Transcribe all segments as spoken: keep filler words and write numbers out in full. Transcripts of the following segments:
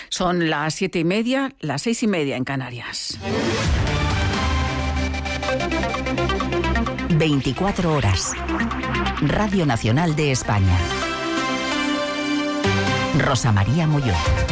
Son las siete y media, las seis y media en Canarias. veinticuatro horas. Radio Nacional de España. Rosa María Molló.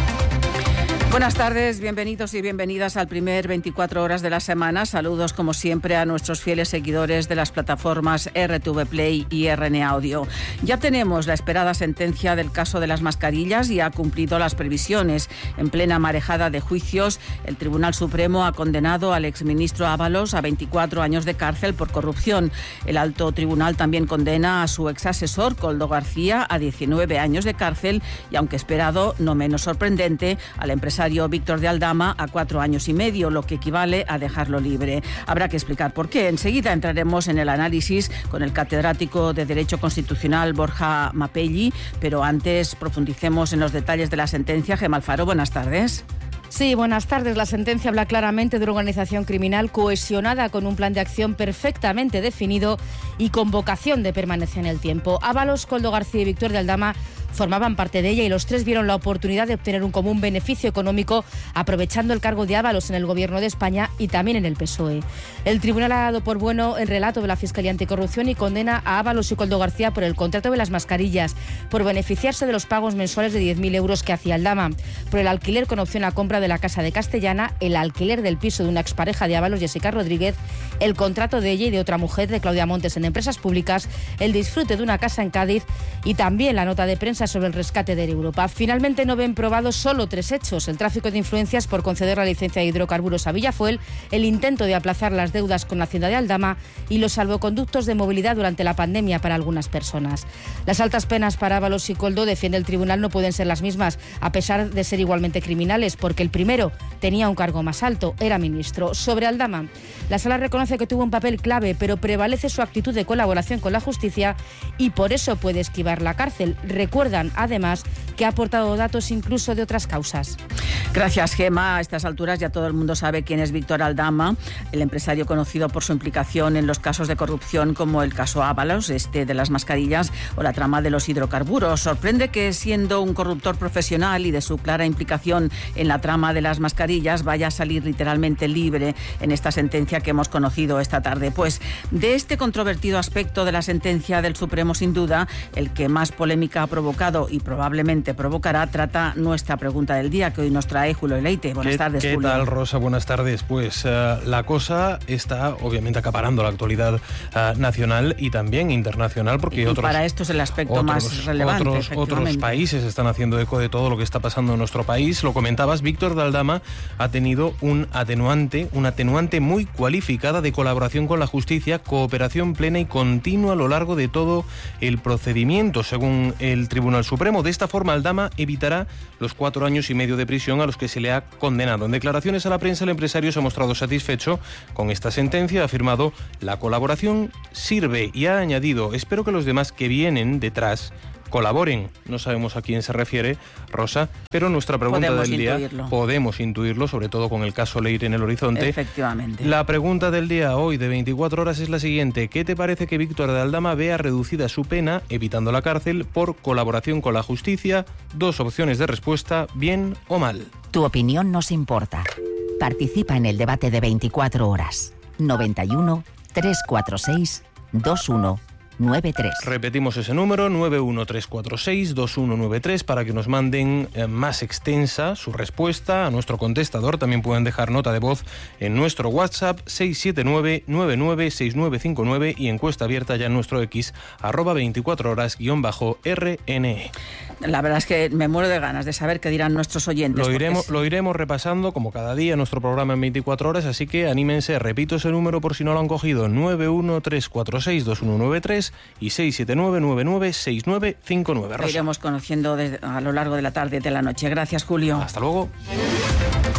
Buenas tardes, bienvenidos y bienvenidas al primer veinticuatro horas de la semana. Saludos como siempre a nuestros fieles seguidores de las plataformas R T V Play y R N Audio. Ya tenemos la esperada sentencia del caso de las mascarillas y ha cumplido las previsiones. En plena marejada de juicios, el Tribunal Supremo ha condenado al exministro Ábalos a veinticuatro años de cárcel por corrupción. El alto tribunal también condena a su exasesor, Koldo García, a diecinueve años de cárcel y, aunque esperado, no menos sorprendente, al empresario Víctor de Aldama a cuatro años y medio, lo que equivale a dejarlo libre. Habrá que explicar por qué. Enseguida entraremos en el análisis con el catedrático de Derecho Constitucional Borja Mapelli, pero antes profundicemos en los detalles de la sentencia. Gemma Alfaro, buenas tardes. Sí, buenas tardes. La sentencia habla claramente de una organización criminal cohesionada con un plan de acción perfectamente definido y con vocación de permanecer en el tiempo. Ábalos, Koldo García y Víctor de Aldama formaban parte de ella y los tres vieron la oportunidad de obtener un común beneficio económico aprovechando el cargo de Ábalos en el Gobierno de España y también en el P S O E. El tribunal ha dado por bueno el relato de la Fiscalía Anticorrupción y condena a Ábalos y Koldo García por el contrato de las mascarillas, por beneficiarse de los pagos mensuales de diez mil euros que hacía Aldama, por el alquiler con opción a compra de la casa de Castellana, el alquiler del piso de una expareja de Ábalos, Jessica Rodríguez, el contrato de ella y de otra mujer, de Claudia Montes, en empresas públicas, el disfrute de una casa en Cádiz y también la nota de prensa sobre el rescate de Europa. Finalmente no ven probados solo tres hechos: el tráfico de influencias por conceder la licencia de hidrocarburos a Villafuel, el intento de aplazar las deudas con la Hacienda de Aldama y los salvoconductos de movilidad durante la pandemia para algunas personas. Las altas penas para Ábalos y Koldo, defiende el tribunal, no pueden ser las mismas, a pesar de ser igualmente criminales, porque el primero tenía un cargo más alto, era ministro. Sobre Aldama, la sala reconoce que tuvo un papel clave, pero prevalece su actitud de colaboración con la justicia y por eso puede esquivar la cárcel. Recuerdan, además, que ha aportado datos incluso de otras causas. Gracias, Gemma. A estas alturas ya todo el mundo sabe quién es Víctor Aldama, el empresario conocido por su implicación en los casos de corrupción como el caso Ábalos, este de las mascarillas o la trama de los hidrocarburos. Sorprende que, siendo un corruptor profesional y de su clara implicación en la trama de las mascarillas, vaya a salir literalmente libre en esta sentencia que hemos conocido esta tarde. Pues de este controvertido aspecto de la sentencia del Supremo, sin duda, el que más polémica ha provocado y probablemente provocará, trata nuestra pregunta del día, que hoy nos trae Julio Leite. Buenas ¿Qué, tardes, ¿qué Julio. ¿Qué tal, Rosa? Buenas tardes. Pues uh, la cosa está obviamente acaparando la actualidad uh, nacional y también internacional, porque y otros, para esto es el aspecto otros, más relevante. Otros, otros países están haciendo eco de todo lo que está pasando en nuestro país. Lo comentabas, Víctor de Aldama ha tenido un atenuante, un atenuante muy cualificada de colaboración con la justicia, cooperación plena y continua a lo largo de todo el procedimiento, según el Tribunal Supremo. De esta forma, Aldama evitará los cuatro años y medio de prisión a los que se le ha condenado. En declaraciones a la prensa, el empresario se ha mostrado satisfecho con esta sentencia, ha afirmado: la colaboración sirve, y ha añadido: espero que los demás que vienen detrás colaboren. No sabemos a quién se refiere, Rosa, pero nuestra pregunta podemos del día intuirlo. podemos intuirlo, sobre todo con el caso Leire en el horizonte. Efectivamente. La pregunta del día hoy de veinticuatro horas es la siguiente: ¿qué te parece que Víctor de Aldama vea reducida su pena, evitando la cárcel, por colaboración con la justicia? Dos opciones de respuesta: bien o mal. Tu opinión nos importa. Participa en el debate de veinticuatro horas. noventa y uno, trescientos cuarenta y seis, veintiuno noventa y tres. Repetimos ese número, nueve uno tres cuatro seis, dos uno nueve tres, para que nos manden eh, más extensa su respuesta a nuestro contestador. También pueden dejar nota de voz en nuestro WhatsApp seis siete nueve, nueve nueve seis nueve cinco nueve y encuesta abierta ya en nuestro X, arroba veinticuatro horas guión bajo R N E. La verdad es que me muero de ganas de saber qué dirán nuestros oyentes. Lo iremos, es... lo iremos repasando como cada día en nuestro programa en veinticuatro horas, así que anímense. Repito ese número por si no lo han cogido: nueve uno tres cuatro seis, dos uno nueve tres y seis siete nueve, nueve nueve seis nueve cinco nueve. Lo iremos conociendo desde, a lo largo de la tarde y de la noche. Gracias, Julio. Hasta luego.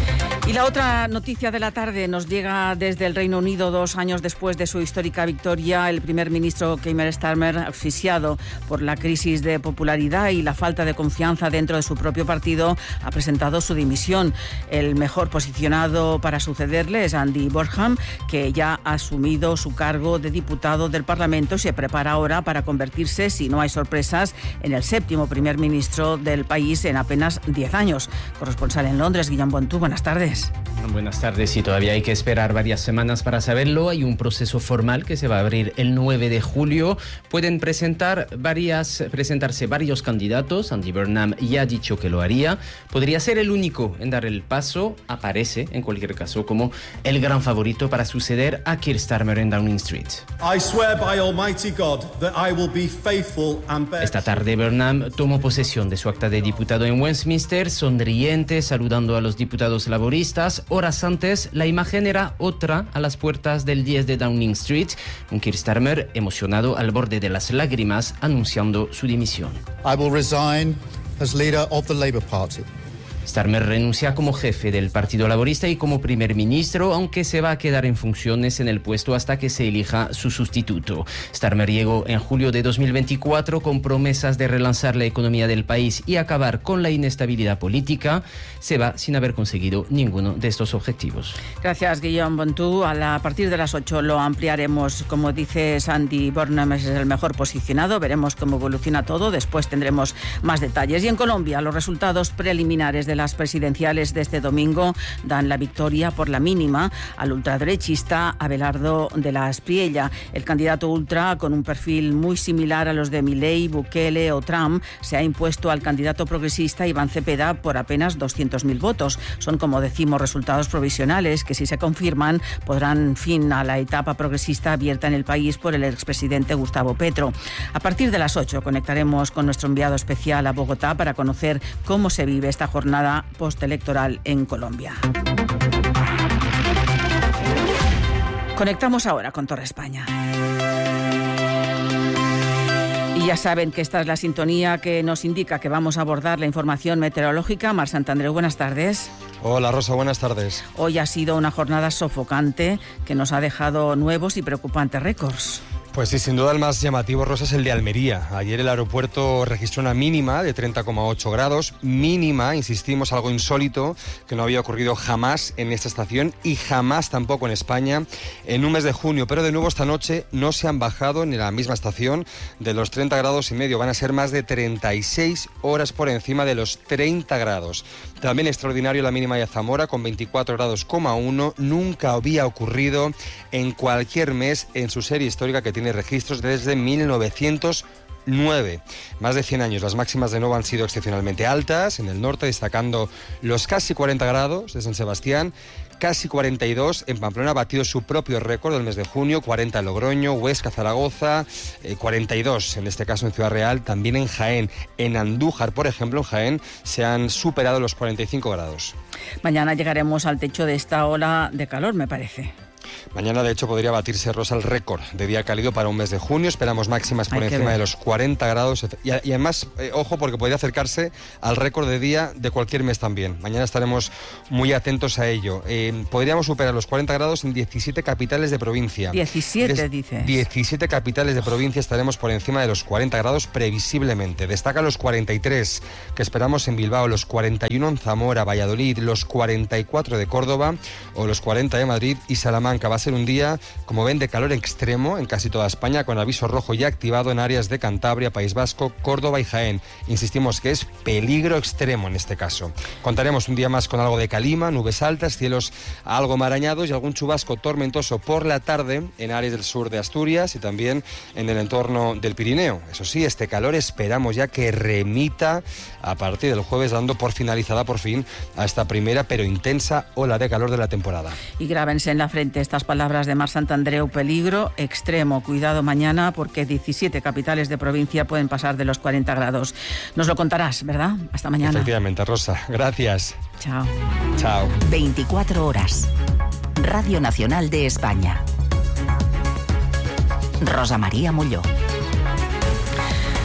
Y la otra noticia de la tarde nos llega desde el Reino Unido. Dos años después de su histórica victoria, el primer ministro Keir Starmer, asfixiado por la crisis de popularidad y la falta de confianza dentro de su propio partido, ha presentado su dimisión. El mejor posicionado para sucederle es Andy Burnham, que ya ha asumido su cargo de diputado del Parlamento y se prepara ahora para convertirse, si no hay sorpresas, en el séptimo primer ministro del país en apenas diez años. Corresponsal en Londres, Guillaume Bontú, buenas tardes. Buenas tardes. Y todavía hay que esperar varias semanas para saberlo. Hay un proceso formal que se va a abrir el nueve de julio. Pueden presentar varias, presentarse varios candidatos. Andy Burnham ya ha dicho que lo haría. Podría ser el único en dar el paso. Aparece, en cualquier caso, como el gran favorito para suceder a Keir Starmer en Downing Street. I swear by Almighty God that I will be faithful and bear... Esta tarde Burnham tomó posesión de su acta de diputado en Westminster, sonriente, saludando a los diputados laboristas. Horas antes, la imagen era otra a las puertas del diez de Downing Street, un Keir Starmer emocionado al borde de las lágrimas anunciando su dimisión. I will resign as leader of the Labour Party. Starmer renuncia como jefe del Partido Laborista y como primer ministro, aunque se va a quedar en funciones en el puesto hasta que se elija su sustituto. Starmer llegó en julio de dos mil veinticuatro con promesas de relanzar la economía del país y acabar con la inestabilidad política. Se va sin haber conseguido ninguno de estos objetivos. Gracias, Guillaume Bontú. A, la, a partir de las ocho lo ampliaremos. Como dice Andy Burnham, es el mejor posicionado. Veremos cómo evoluciona todo. Después tendremos más detalles. Y en Colombia, los resultados preliminares de las presidenciales de este domingo dan la victoria por la mínima al ultraderechista Abelardo de la Espriella. El candidato ultra, con un perfil muy similar a los de Milei, Bukele o Trump, se ha impuesto al candidato progresista Iván Cepeda por apenas doscientos mil votos. Son, como decimos, resultados provisionales que, si se confirman, podrán fin a la etapa progresista abierta en el país por el expresidente Gustavo Petro. A partir de las ocho conectaremos con nuestro enviado especial a Bogotá para conocer cómo se vive esta jornada postelectoral en Colombia. Conectamos ahora con Torre España. Y ya saben que esta es la sintonía que nos indica que vamos a abordar la información meteorológica. Mar Santandreu, buenas tardes. Hola Rosa, buenas tardes. Hoy ha sido una jornada sofocante que nos ha dejado nuevos y preocupantes récords. Pues sí, sin duda el más llamativo, Rosa, es el de Almería. Ayer el aeropuerto registró una mínima de treinta coma ocho grados, mínima, insistimos, algo insólito que no había ocurrido jamás en esta estación y jamás tampoco en España en un mes de junio. Pero de nuevo esta noche no se han bajado en la misma estación de los treinta grados y medio. Van a ser más de treinta y seis horas por encima de los treinta grados. También extraordinario la mínima de Zamora con veinticuatro grados coma uno. Nunca había ocurrido en cualquier mes en su serie histórica que tiene registros desde mil novecientos nueve. Más de cien años. Las máximas de nuevo han sido excepcionalmente altas en el norte, destacando los casi cuarenta grados de San Sebastián, casi cuarenta y dos en Pamplona, ha batido su propio récord del mes de junio, cuarenta en Logroño, Huesca, Zaragoza, eh, cuarenta y dos en este caso en Ciudad Real, también en Jaén. En Andújar, por ejemplo, en Jaén, se han superado los cuarenta y cinco grados. Mañana llegaremos al techo de esta ola de calor, me parece. Mañana, de hecho, podría batirse, Rosa, el récord de día cálido para un mes de junio. Esperamos máximas por encima de los cuarenta grados. Y, y además, eh, ojo, porque podría acercarse al récord de día de cualquier mes también. Mañana estaremos muy atentos a ello. Eh, podríamos superar los cuarenta grados en diecisiete capitales de provincia. diecisiete, dices. diecisiete capitales de provincia estaremos por encima de los cuarenta grados previsiblemente. Destaca los cuarenta y tres que esperamos en Bilbao, los cuarenta y uno en Zamora, Valladolid, los cuarenta y cuatro de Córdoba o los cuarenta de Madrid y Salamanca. Va a ser un día, como ven, de calor extremo en casi toda España, con aviso rojo ya activado en áreas de Cantabria, País Vasco, Córdoba y Jaén. Insistimos que es peligro extremo en este caso. Contaremos un día más con algo de calima, nubes altas, cielos algo marañados y algún chubasco tormentoso por la tarde en áreas del sur de Asturias y también en el entorno del Pirineo. Eso sí, este calor esperamos ya que remita a partir del jueves, dando por finalizada por fin a esta primera pero intensa ola de calor de la temporada. Y grábense en la frente estas palabras de Mar Santandreu: peligro extremo. Cuidado mañana, porque diecisiete capitales de provincia pueden pasar de los cuarenta grados. Nos lo contarás, ¿verdad? Hasta mañana. Efectivamente, Rosa. Gracias. Chao. Chao. veinticuatro horas. Radio Nacional de España. Rosa María Molló.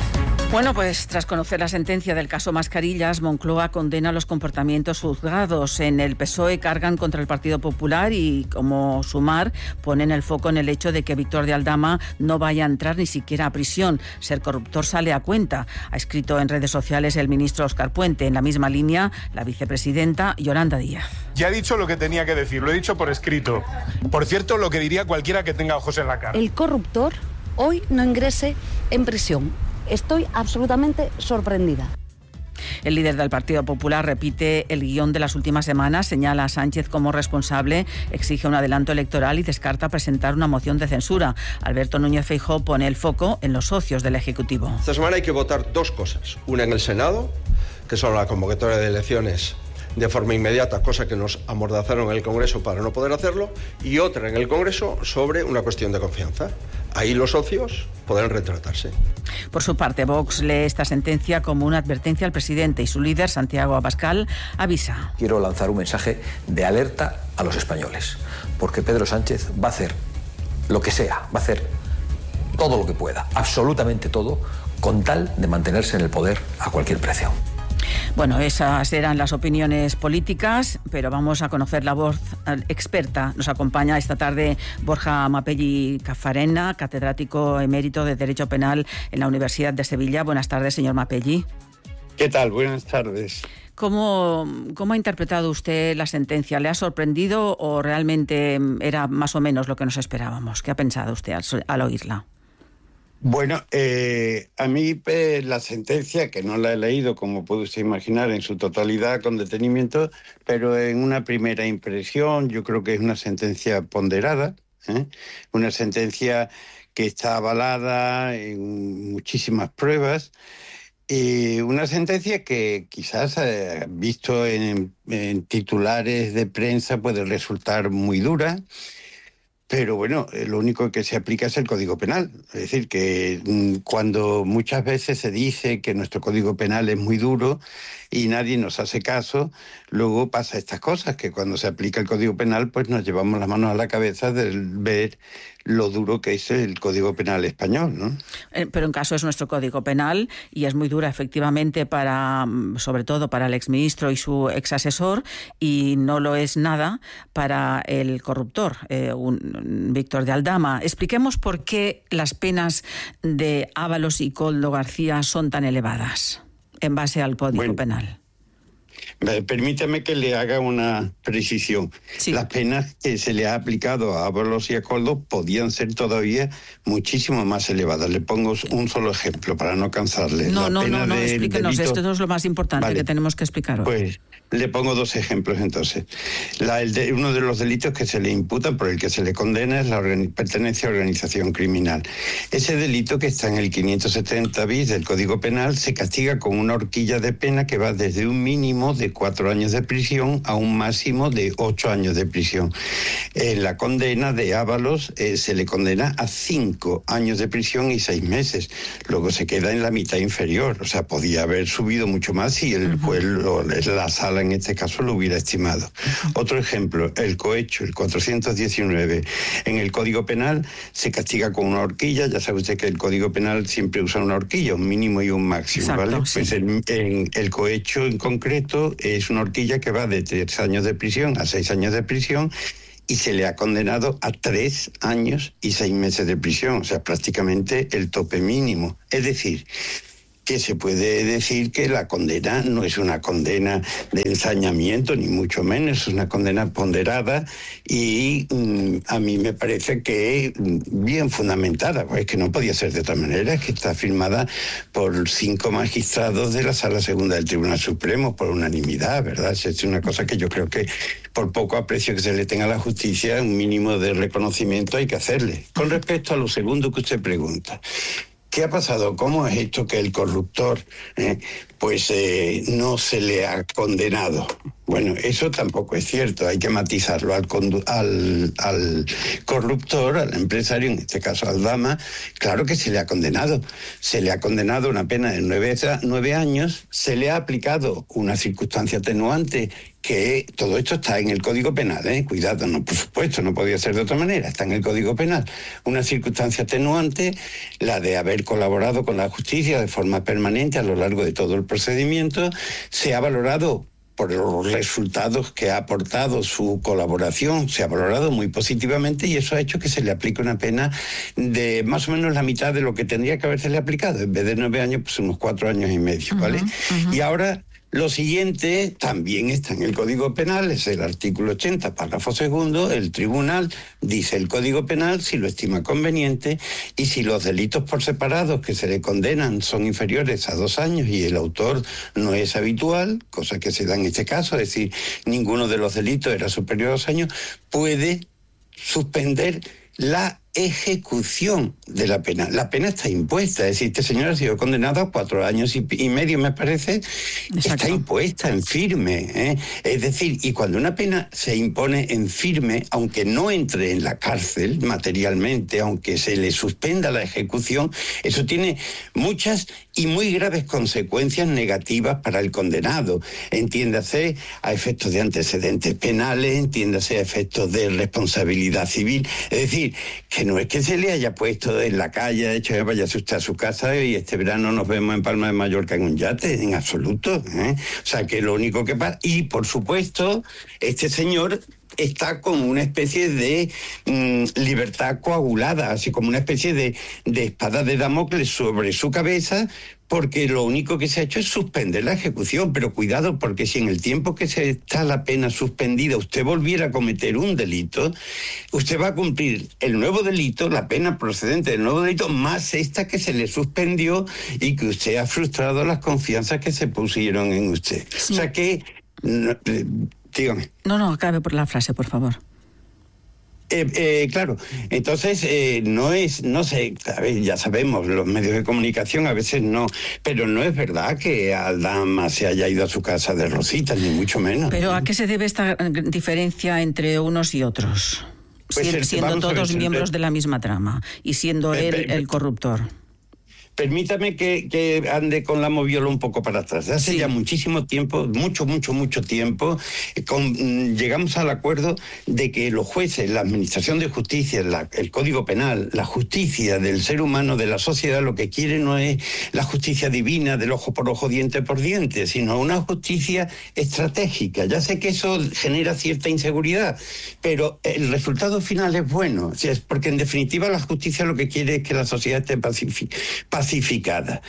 Bueno, pues tras conocer la sentencia del caso Mascarillas, Moncloa condena los comportamientos juzgados. En el P S O E cargan contra el Partido Popular y, como Sumar, ponen el foco en el hecho de que Víctor de Aldama no vaya a entrar ni siquiera a prisión. Ser corruptor sale a cuenta, ha escrito en redes sociales el ministro Óscar Puente. En la misma línea, la vicepresidenta Yolanda Díaz. Ya he dicho lo que tenía que decir, lo he dicho por escrito. Por cierto, lo que diría cualquiera que tenga ojos en la cara. El corruptor hoy no ingrese en prisión. Estoy absolutamente sorprendida. El líder del Partido Popular repite el guión de las últimas semanas, señala a Sánchez como responsable, exige un adelanto electoral y descarta presentar una moción de censura. Alberto Núñez Feijóo pone el foco en los socios del Ejecutivo. Esta semana hay que votar dos cosas. Una en el Senado, que son la convocatoria de elecciones de forma inmediata, cosa que nos amordazaron en el Congreso para no poder hacerlo, y otra en el Congreso sobre una cuestión de confianza. Ahí los socios podrán retratarse. Por su parte, Vox lee esta sentencia como una advertencia al presidente y su líder, Santiago Abascal, avisa. Quiero lanzar un mensaje de alerta a los españoles, porque Pedro Sánchez va a hacer lo que sea, va a hacer todo lo que pueda, absolutamente todo, con tal de mantenerse en el poder a cualquier precio. Bueno, esas eran las opiniones políticas, pero vamos a conocer la voz experta. Nos acompaña esta tarde Borja Mapelli Cafarena, catedrático emérito de Derecho Penal en la Universidad de Sevilla. Buenas tardes, señor Mapelli. ¿Qué tal? Buenas tardes. ¿Cómo, cómo ha interpretado usted la sentencia? ¿Le ha sorprendido o realmente era más o menos lo que nos esperábamos? ¿Qué ha pensado usted al, al oírla? Bueno, eh, a mí eh, la sentencia, que no la he leído, como puede usted imaginar, en su totalidad con detenimiento, pero en una primera impresión yo creo que es una sentencia ponderada, ¿eh? Una sentencia que está avalada en muchísimas pruebas, y una sentencia que quizás, eh, visto en, en titulares de prensa, puede resultar muy dura. Pero bueno, lo único que se aplica es el Código Penal. Es decir, que cuando muchas veces se dice que nuestro Código Penal es muy duro y nadie nos hace caso, luego pasa estas cosas, que cuando se aplica el Código Penal, pues nos llevamos las manos a la cabeza de ver lo duro que es el Código Penal español, ¿no? Eh, pero en caso es nuestro Código Penal y es muy dura efectivamente para, sobre todo para el exministro y su exasesor, y no lo es nada para el corruptor, eh, un, Víctor de Aldama. Expliquemos por qué las penas de Ábalos y Koldo García son tan elevadas en base al Código bueno. Penal. Permítame que le haga una precisión. Sí. Las penas que se le ha aplicado a Ábalos y a Koldo podían ser todavía muchísimo más elevadas. Le pongo un solo ejemplo para no cansarle. No, La no, pena no, no, explíquenos. Delito... Esto es lo más importante vale. que tenemos que explicar hoy. Pues le pongo dos ejemplos entonces. La, el de, uno de los delitos que se le imputan, por el que se le condena, es la organi- pertenencia a organización criminal. Ese delito, que está en el quinientos setenta bis del Código Penal, se castiga con una horquilla de pena que va desde un mínimo de cuatro años de prisión a un máximo de ocho años de prisión. En la condena de Ábalos eh, se le condena a cinco años de prisión y seis meses. Luego se queda en la mitad inferior. O sea, podía haber subido mucho más si el juez, o la sala en este caso, lo hubiera estimado. Otro ejemplo, el cohecho, el cuatrocientos diecinueve. En el Código Penal se castiga con una horquilla. Ya sabe usted que el Código Penal siempre usa una horquilla, un mínimo y un máximo. Exacto, ¿vale? Sí. Pues en, en el cohecho en concreto es una horquilla que va de tres años de prisión a seis años de prisión, y se le ha condenado a tres años y seis meses de prisión, o sea, prácticamente el tope mínimo. Es decir, que se puede decir que la condena no es una condena de ensañamiento, ni mucho menos, es una condena ponderada y mm, a mí me parece que bien fundamentada, pues que no podía ser de otra manera, es que está firmada por cinco magistrados de la Sala Segunda del Tribunal Supremo, por unanimidad, ¿verdad? Es una cosa que yo creo que por poco aprecio que se le tenga a la justicia, un mínimo de reconocimiento hay que hacerle. Con respecto a lo segundo que usted pregunta, ¿qué ha pasado? ¿Cómo es esto que el corruptor eh, pues eh, no se le ha condenado? Bueno, eso tampoco es cierto, hay que matizarlo. Al, condu- al, al corruptor, al empresario, en este caso al Aldama, claro que se le ha condenado. Se le ha condenado a una pena de nueve, nueve años, se le ha aplicado una circunstancia atenuante, que todo esto está en el Código Penal, ¿eh? Cuidado, no, por supuesto, no podía ser de otra manera, está en el Código Penal. Una circunstancia atenuante, la de haber colaborado con la justicia de forma permanente a lo largo de todo el procedimiento, se ha valorado por los resultados que ha aportado su colaboración, se ha valorado muy positivamente y eso ha hecho que se le aplique una pena de más o menos la mitad de lo que tendría que haberse le aplicado. En vez de nueve años, pues unos cuatro años y medio, ¿vale? Uh-huh, uh-huh. Y ahora lo siguiente también está en el Código Penal, es el artículo ochenta, párrafo segundo. El tribunal dice el Código Penal, si lo estima conveniente, y si los delitos por separados que se le condenan son inferiores a dos años y el autor no es habitual, cosa que se da en este caso, es decir, ninguno de los delitos era superior a dos años, puede suspender la ejecución de la pena. La pena está impuesta, es decir, este señor ha sido condenado a cuatro años y, y medio, me parece. Exacto. Está impuesta en firme, ¿eh? Es decir, y cuando una pena se impone en firme, aunque no entre en la cárcel materialmente, aunque se le suspenda la ejecución, eso tiene muchas y muy graves consecuencias negativas para el condenado. Entiéndase a efectos de antecedentes penales, entiéndase a efectos de responsabilidad civil, es decir, que no es que se le haya puesto en la calle, de hecho, vaya usted a su casa y este verano nos vemos en Palma de Mallorca en un yate, en absoluto, ¿eh? O sea, que lo único que pasa... Y, por supuesto, este señor está como una especie de mmm, libertad coagulada, así como una especie de, de espada de Damocles sobre su cabeza, porque lo único que se ha hecho es suspender la ejecución. Pero cuidado, porque si en el tiempo que se está la pena suspendida usted volviera a cometer un delito, usted va a cumplir el nuevo delito, la pena procedente del nuevo delito, más esta que se le suspendió y que usted ha frustrado las confianzas que se pusieron en usted. Sí. O sea que... No, eh, dígame. No, no, acabe por la frase, por favor. Eh, eh, claro, entonces eh, no es, no sé, a ver, ya sabemos, los medios de comunicación a veces no, pero no es verdad que Aldama se haya ido a su casa de rositas, ni mucho menos. Pero ¿a qué se debe esta diferencia entre unos y otros? Pues si, el, siendo todos ver, miembros el, de la misma trama y siendo eh, él eh, el corruptor. Permítame que, que ande con la moviola un poco para atrás. Hace sí. ya muchísimo tiempo, mucho, mucho, mucho tiempo, con, llegamos al acuerdo de que los jueces, la administración de justicia, la, el Código Penal, la justicia del ser humano, de la sociedad, lo que quiere no es la justicia divina del ojo por ojo, diente por diente, sino una justicia estratégica. Ya sé que eso genera cierta inseguridad, pero el resultado final es bueno, o sea, es porque en definitiva la justicia lo que quiere es que la sociedad esté pacificada. pacificada.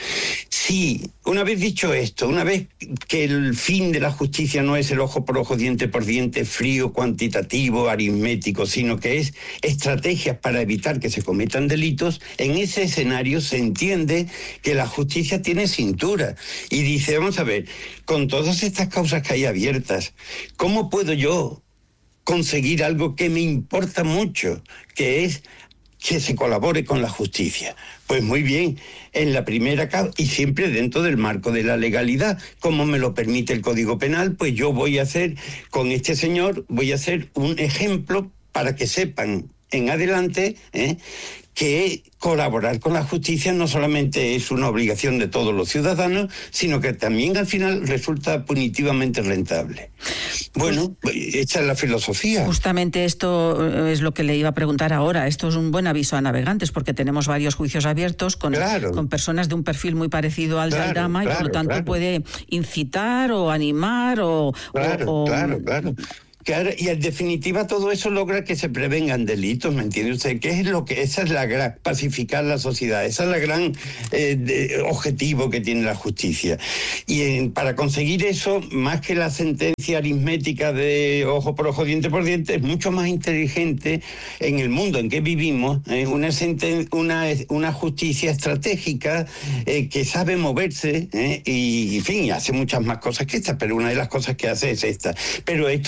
Sí, una vez dicho esto, una vez que el fin de la justicia no es el ojo por ojo, diente por diente, frío, cuantitativo, aritmético, sino que es estrategias para evitar que se cometan delitos, en ese escenario se entiende que la justicia tiene cintura y dice, vamos a ver, con todas estas causas que hay abiertas, ¿cómo puedo yo conseguir algo que me importa mucho, que es que se colabore con la justicia? Pues muy bien, en la primera causa, y siempre dentro del marco de la legalidad, como me lo permite el Código Penal, pues yo voy a hacer, con este señor, voy a hacer un ejemplo para que sepan en adelante ¿eh? que colaborar con la justicia no solamente es una obligación de todos los ciudadanos, sino que también al final resulta punitivamente rentable. Bueno, esta es la filosofía. Justamente esto es lo que le iba a preguntar ahora. Esto es un buen aviso a navegantes, porque tenemos varios juicios abiertos con, claro. con personas de un perfil muy parecido al claro, de Aldama, claro, y por lo tanto claro. puede incitar o animar o... Claro, o, claro, claro. Claro, y en definitiva todo eso logra que se prevengan delitos, ¿me entiende usted? ¿Qué es lo que esa es la gran pacificar la sociedad? Esa es la gran eh, de, objetivo que tiene la justicia. Y en, para conseguir eso, más que la sentencia aritmética de ojo por ojo, diente por diente, es mucho más inteligente en el mundo en que vivimos eh, una, senten- una una justicia estratégica eh, que sabe moverse eh, y, en fin, hace muchas más cosas que esta, pero una de las cosas que hace es esta. Pero esto se lo digo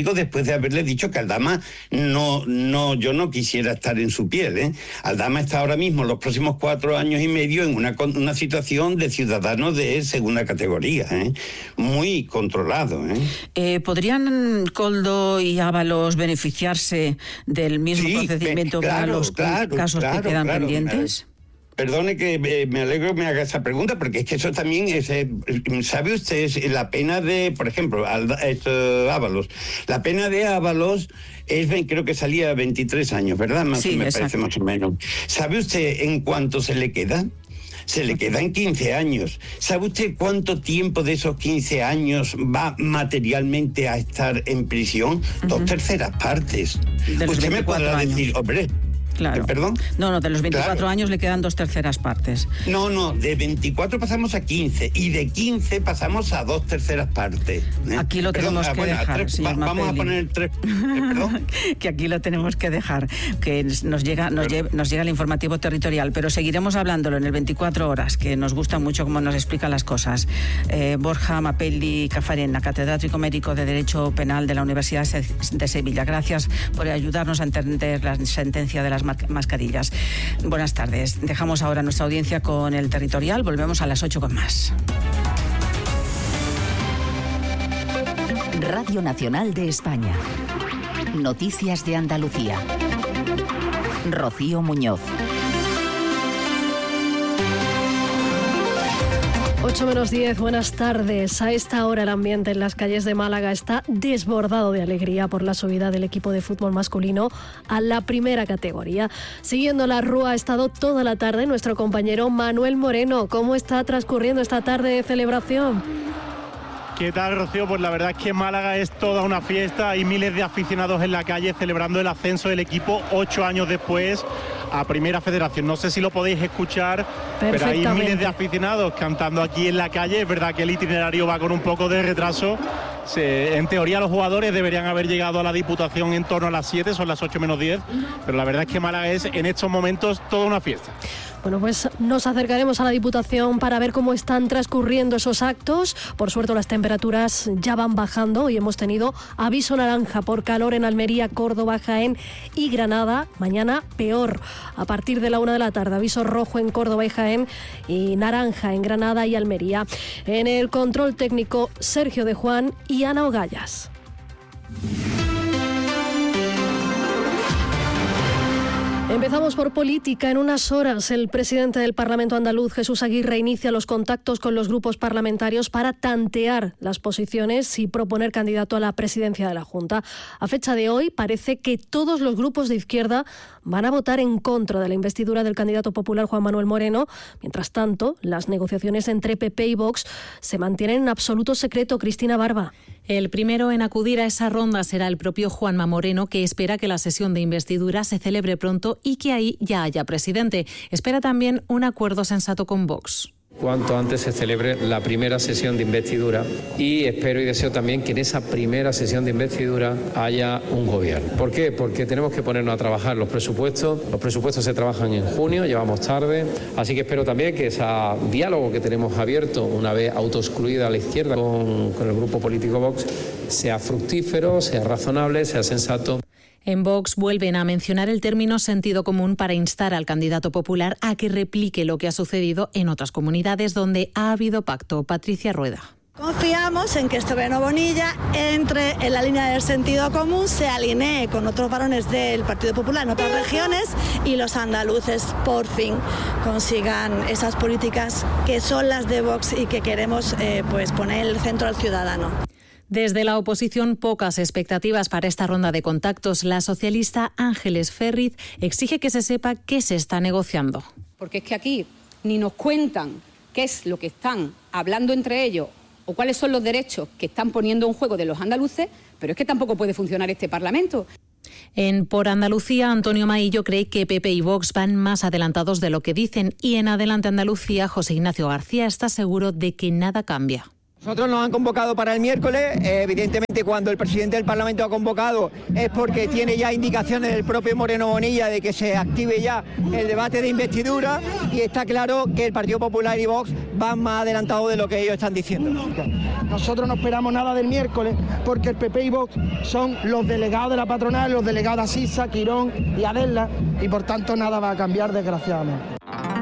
digo después de haberle dicho que Aldama no, no, yo no quisiera estar en su piel, ¿eh? Aldama está ahora mismo, los próximos cuatro años y medio, en una, una situación de ciudadano de segunda categoría, ¿eh? Muy controlado, ¿eh? Eh, ¿Podrían Koldo y Ábalos beneficiarse del mismo sí, procedimiento claro, para los claro, casos claro, que quedan claro, pendientes? Claro. Perdone que eh, me alegro que me haga esa pregunta, porque es que eso también es, eh, ¿sabe usted la pena de, por ejemplo, Ábalos? La pena de Ábalos es, creo que salía veintitrés años, ¿verdad? Más sí, me exacto. parece más o menos. ¿Sabe usted en cuánto se le queda? Se le quedan quince años. ¿Sabe usted cuánto tiempo de esos quince años va materialmente a estar en prisión? Uh-huh. Dos terceras partes. Usted me podrá años. decir, hombre... Claro. ¿Perdón? No, no, de los veinticuatro claro. años le quedan dos terceras partes. No, no, de veinticuatro pasamos a quince y de quince pasamos a dos terceras partes. ¿eh? Aquí lo tenemos perdón, que bueno, dejar. Tres, va, vamos a poner tres. ¿Perdón? Que aquí lo tenemos que dejar, que nos llega, nos, lle, nos llega el informativo territorial, pero seguiremos hablándolo en el veinticuatro horas, que nos gusta mucho cómo nos explican las cosas. Eh, Borja Mapelli Cafarena, catedrático médico de Derecho Penal de la Universidad de Sevilla. Gracias por ayudarnos a entender la sentencia de las mascarillas. Buenas tardes. Dejamos ahora nuestra audiencia con el territorial. Volvemos a las ocho con más. Radio Nacional de España. Noticias de Andalucía. Rocío Muñoz. ocho menos diez, buenas tardes. A esta hora el ambiente en las calles de Málaga está desbordado de alegría por la subida del equipo de fútbol masculino a la primera categoría. Siguiendo la rúa ha estado toda la tarde nuestro compañero Manuel Moreno. ¿Cómo está transcurriendo esta tarde de celebración? ¿Qué tal, Rocío? Pues la verdad es que Málaga es toda una fiesta. Hay miles de aficionados en la calle celebrando el ascenso del equipo ocho años después a Primera Federación. No sé si lo podéis escuchar, pero hay miles de aficionados cantando aquí en la calle. Es verdad que el itinerario va con un poco de retraso. Se, en teoría los jugadores deberían haber llegado a la Diputación en torno a las siete, son las ocho menos diez, pero la verdad es que Málaga es en estos momentos toda una fiesta. Bueno, pues nos acercaremos a la Diputación para ver cómo están transcurriendo esos actos. Por suerte las temperaturas ya van bajando y hemos tenido aviso naranja por calor en Almería, Córdoba, Jaén y Granada. Mañana peor, a partir de la una de la tarde. Aviso rojo en Córdoba y Jaén y naranja en Granada y Almería. En el control técnico, Sergio de Juan y Ana Ogallas. Empezamos por política. En unas horas, el presidente del Parlamento andaluz, Jesús Aguirre, inicia los contactos con los grupos parlamentarios para tantear las posiciones y proponer candidato a la presidencia de la Junta. A fecha de hoy, parece que todos los grupos de izquierda van a votar en contra de la investidura del candidato popular Juan Manuel Moreno. Mientras tanto, las negociaciones entre P P y Vox se mantienen en absoluto secreto. Cristina Barba. El primero en acudir a esa ronda será el propio Juanma Moreno, que espera que la sesión de investidura se celebre pronto y que ahí ya haya presidente. Espera también un acuerdo sensato con Vox. Cuanto antes se celebre la primera sesión de investidura y espero y deseo también que en esa primera sesión de investidura haya un gobierno. ¿Por qué? Porque tenemos que ponernos a trabajar los presupuestos. Los presupuestos se trabajan en junio, llevamos tarde, así que espero también que ese diálogo que tenemos abierto una vez autoexcluida a la izquierda con, con el grupo político Vox sea fructífero, sea razonable, sea sensato. En Vox vuelven a mencionar el término sentido común para instar al candidato popular a que replique lo que ha sucedido en otras comunidades donde ha habido pacto. Patricia Rueda. Confiamos en que este Beno Bonilla entre en la línea del sentido común, se alinee con otros varones del Partido Popular en otras regiones y los andaluces por fin consigan esas políticas que son las de Vox y que queremos eh, pues poner en el centro al ciudadano. Desde la oposición, pocas expectativas para esta ronda de contactos. La socialista Ángeles Ferriz exige que se sepa qué se está negociando. Porque es que aquí ni nos cuentan qué es lo que están hablando entre ellos o cuáles son los derechos que están poniendo en juego de los andaluces, pero es que tampoco puede funcionar este Parlamento. En Por Andalucía, Antonio Maillo cree que P P y Vox van más adelantados de lo que dicen y en Adelante Andalucía, José Ignacio García está seguro de que nada cambia. Nosotros nos han convocado para el miércoles, eh, evidentemente cuando el presidente del Parlamento ha convocado es porque tiene ya indicaciones del propio Moreno Bonilla de que se active ya el debate de investidura y está claro que el Partido Popular y Vox van más adelantados de lo que ellos están diciendo. Nosotros no esperamos nada del miércoles porque el P P y Vox son los delegados de la patronal, los delegados de Asisa, Quirón y Adela y por tanto nada va a cambiar desgraciadamente.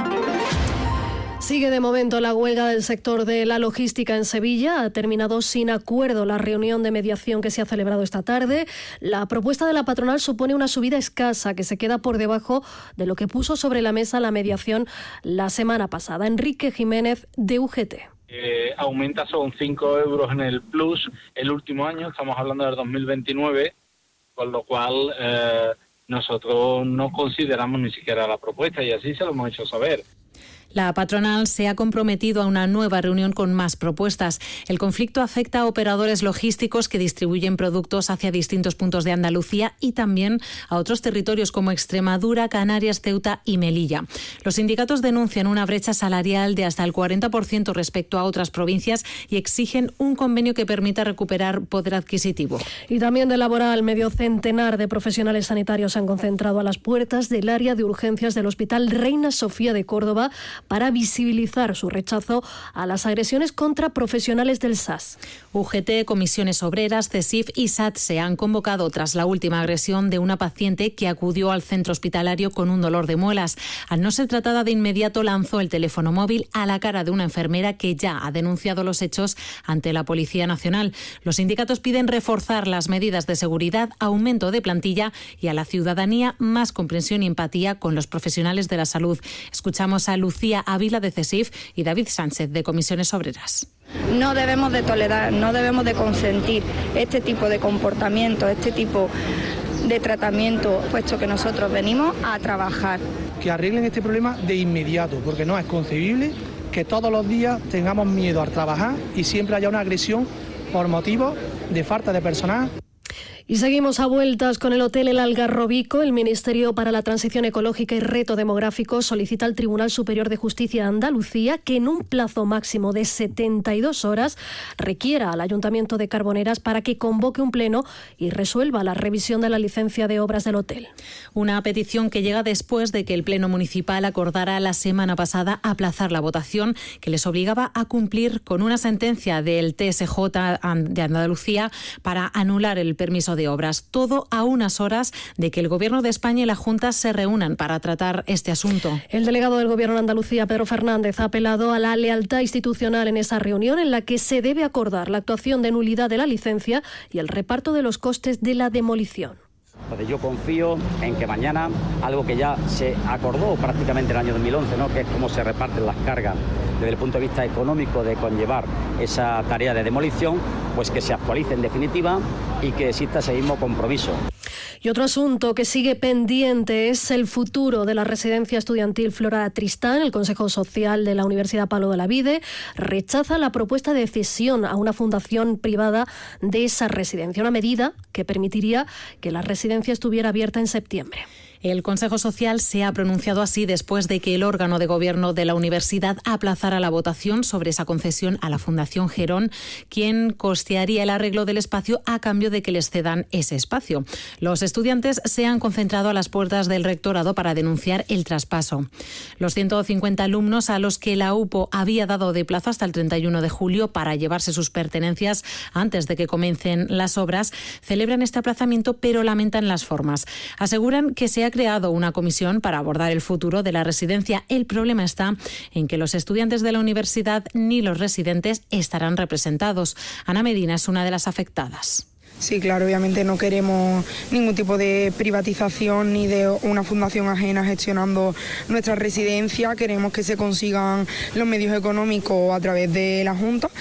Sigue de momento la huelga del sector de la logística en Sevilla. Ha terminado sin acuerdo la reunión de mediación que se ha celebrado esta tarde. La propuesta de la patronal supone una subida escasa que se queda por debajo de lo que puso sobre la mesa la mediación la semana pasada. Enrique Jiménez, de U G T. Eh, aumenta son cinco euros en el plus el último año, estamos hablando del dos mil veintinueve, con lo cual eh, nosotros no consideramos ni siquiera la propuesta y así se lo hemos hecho saber. La patronal se ha comprometido a una nueva reunión con más propuestas. El conflicto afecta a operadores logísticos que distribuyen productos hacia distintos puntos de Andalucía y también a otros territorios como Extremadura, Canarias, Ceuta y Melilla. Los sindicatos denuncian una brecha salarial de hasta el cuarenta por ciento respecto a otras provincias y exigen un convenio que permita recuperar poder adquisitivo. Y también de laboral, medio centenar de profesionales sanitarios se han concentrado a las puertas del área de urgencias del Hospital Reina Sofía de Córdoba para visibilizar su rechazo a las agresiones contra profesionales del S A S. U G T, Comisiones Obreras, CESIF y S A T se han convocado tras la última agresión de una paciente que acudió al centro hospitalario con un dolor de muelas. Al no ser tratada de inmediato, lanzó el teléfono móvil a la cara de una enfermera que ya ha denunciado los hechos ante la Policía Nacional. Los sindicatos piden reforzar las medidas de seguridad, aumento de plantilla y a la ciudadanía más comprensión y empatía con los profesionales de la salud. Escuchamos a Lucía Ávila de CESIF y David Sánchez de Comisiones Obreras. No debemos de tolerar, no debemos de consentir este tipo de comportamiento, este tipo de tratamiento, puesto que nosotros venimos a trabajar. Que arreglen este problema de inmediato, porque no es concebible que todos los días tengamos miedo a trabajar y siempre haya una agresión por motivos de falta de personal. Y seguimos a vueltas con el Hotel El Algarrobico. El Ministerio para la Transición Ecológica y Reto Demográfico solicita al Tribunal Superior de Justicia de Andalucía que en un plazo máximo de setenta y dos horas requiera al Ayuntamiento de Carboneras para que convoque un pleno y resuelva la revisión de la licencia de obras del hotel. Una petición que llega después de que el Pleno Municipal acordara la semana pasada aplazar la votación que les obligaba a cumplir con una sentencia del T S J de Andalucía para anular el permiso de de obras, todo a unas horas de que el Gobierno de España y la Junta se reúnan para tratar este asunto. El delegado del Gobierno de Andalucía, Pedro Fernández, ha apelado a la lealtad institucional en esa reunión en la que se debe acordar la actuación de nulidad de la licencia y el reparto de los costes de la demolición. Yo confío en que mañana, algo que ya se acordó prácticamente en el año dos mil once, ¿no?, que es cómo se reparten las cargas desde el punto de vista económico de conllevar esa tarea de demolición, pues que se actualice en definitiva y que exista ese mismo compromiso. Y otro asunto que sigue pendiente es el futuro de la residencia estudiantil Flora Tristán. El Consejo Social de la Universidad Pablo de la Vide rechaza la propuesta de cesión a una fundación privada de esa residencia, una medida que permitiría que la residencia estuviera abierta en septiembre. El Consejo Social se ha pronunciado así después de que el órgano de gobierno de la universidad aplazara la votación sobre esa concesión a la Fundación Gerón, quien costearía el arreglo del espacio a cambio de que les cedan ese espacio. Los estudiantes se han concentrado a las puertas del rectorado para denunciar el traspaso. Los ciento cincuenta alumnos a los que la U P O había dado de plazo hasta el treinta y uno de julio para llevarse sus pertenencias antes de que comiencen las obras celebran este aplazamiento, pero lamentan las formas. Aseguran que se ha creado una comisión para abordar el futuro de la residencia. El problema está en que los estudiantes de la universidad ni los residentes estarán representados. Ana Medina es una de las afectadas. Sí, claro, obviamente no queremos ningún tipo de privatización ni de una fundación ajena gestionando nuestra residencia. Queremos que se consigan los medios económicos a través de la Junta